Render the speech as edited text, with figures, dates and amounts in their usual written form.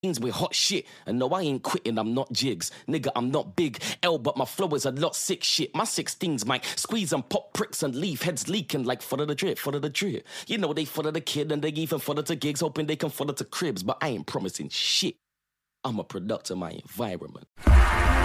with hot shit. And no, I ain't quitting, I'm not jigs. Nigga, I'm not big L, but my flow is a lot sick shit. My 16s might squeeze and pop pricks and leave heads leaking like follow the drip, follow the drip. You know, they follow the kid and they even follow to gigs, hoping they can follow to cribs. But I ain't promising shit. I'm a product of my environment.